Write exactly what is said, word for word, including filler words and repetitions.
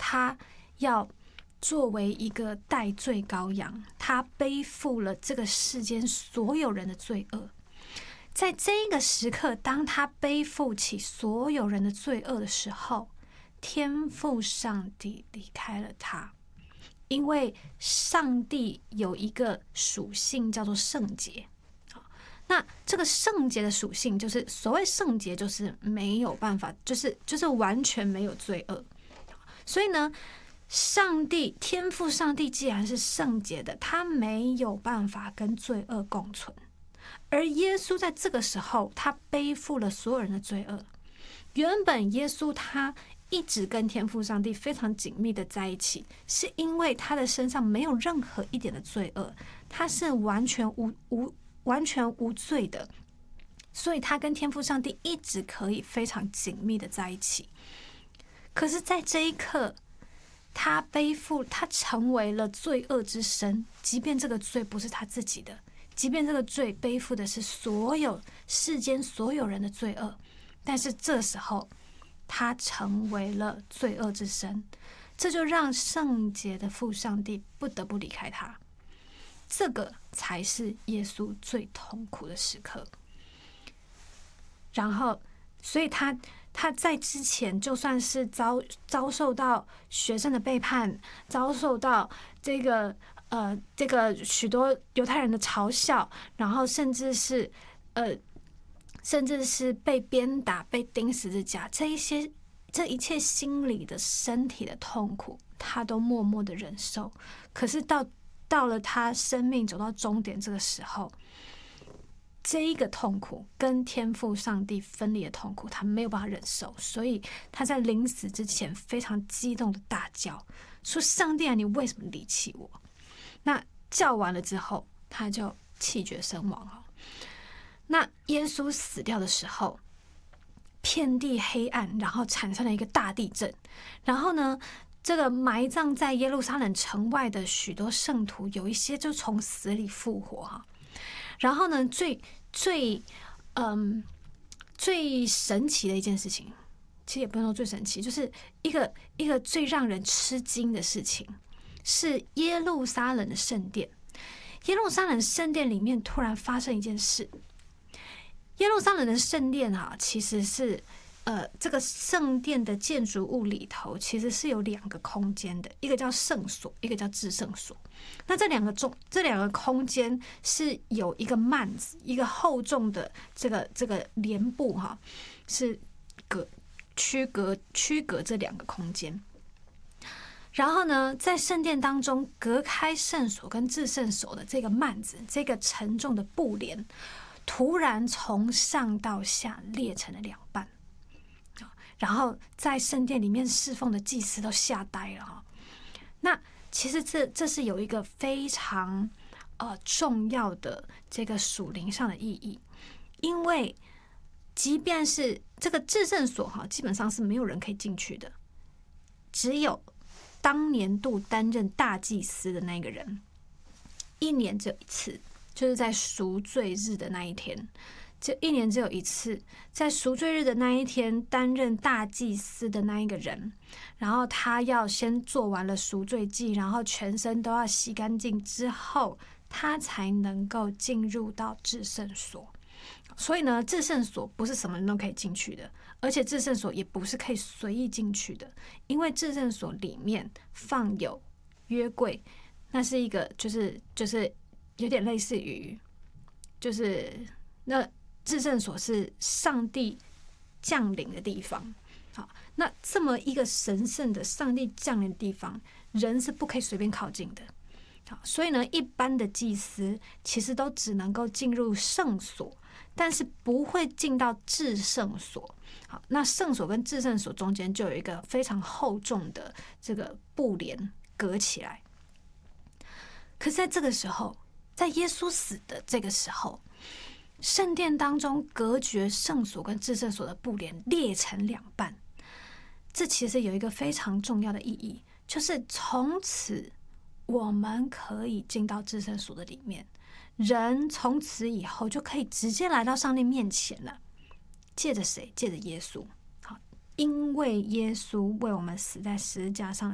他要作为一个代罪羔羊，他背负了这个世间所有人的罪恶。在这个时刻，当他背负起所有人的罪恶的时候，天父上帝离开了他。因为上帝有一个属性叫做圣洁，那这个圣洁的属性就是所谓圣洁，就是没有办法，就是就是完全没有罪恶。所以呢，上帝天父上帝既然是圣洁的，他没有办法跟罪恶共存。而耶稣在这个时候，他背负了所有人的罪恶。原本耶稣他一直跟天父上帝非常紧密的在一起，是因为他的身上没有任何一点的罪恶，他是完全无无完全无罪的，所以他跟天父上帝一直可以非常紧密的在一起。可是在这一刻，他背负他成为了罪恶之身，即便这个罪不是他自己的，即便这个罪背负的是所有世间所有人的罪恶，但是这时候他成为了罪恶之身，这就让圣洁的父上帝不得不离开他。这个才是耶稣最痛苦的时刻。然后，所以他他在之前就算是遭遭受到学生的背叛，遭受到这个呃这个许多犹太人的嘲笑，然后甚至是呃。甚至是被鞭打、被钉十字架，这一些、这一切心理的、身体的痛苦，他都默默的忍受。可是到到了他生命走到终点这个时候，这一个痛苦跟天父上帝分离的痛苦，他没有办法忍受，所以他在临死之前非常激动的大叫，说：“上帝啊，你为什么离弃我？”那叫完了之后，他就气绝身亡了。那耶稣死掉的时候，遍地黑暗，然后产生了一个大地震。然后呢，这个埋葬在耶路撒冷城外的许多圣徒，有一些就从死里复活哈。然后呢，最最嗯最神奇的一件事情，其实也不能说最神奇，就是一个一个最让人吃惊的事情，是耶路撒冷的圣殿。耶路撒冷圣殿里面突然发生一件事。耶路撒冷的圣殿啊，其实是呃，这个圣殿的建筑物里头其实是有两个空间的，一个叫圣所，一个叫至圣所。那这两个中这两个空间是有一个幔子，一个厚重的这个这个帘布哈、啊，是隔区隔区隔这两个空间。然后呢，在圣殿当中隔开圣所跟至圣所的这个幔子，这个沉重的布帘，突然从上到下裂成了两半，然后在圣殿里面侍奉的祭司都吓呆了哈。那其实这这是有一个非常呃重要的这个属灵上的意义，因为即便是这个至圣所哈，基本上是没有人可以进去的，只有当年度担任大祭司的那个人，一年只有一次。就是在赎罪日的那一天，这一年只有一次，在赎罪日的那一天，担任大祭司的那一个人，然后他要先做完了赎罪祭，然后全身都要洗干净之后，他才能够进入到至圣所。所以呢，至圣所不是什么人都可以进去的，而且至圣所也不是可以随意进去的，因为至圣所里面放有约柜，那是一个就是就是。有点类似于，就是那至圣所是上帝降临的地方。好，那这么一个神圣的上帝降临的地方，人是不可以随便靠近的。好，所以呢，一般的祭司其实都只能够进入圣所，但是不会进到至圣所。好，那圣所跟至圣所中间就有一个非常厚重的这个布帘隔起来。可是在这个时候，在耶稣死的这个时候，圣殿当中隔绝圣所跟至圣所的布帘裂成两半。这其实有一个非常重要的意义，就是从此我们可以进到至圣所的里面，人从此以后就可以直接来到上帝面前了。借着谁？借着耶稣。好，因为耶稣为我们死在十字架上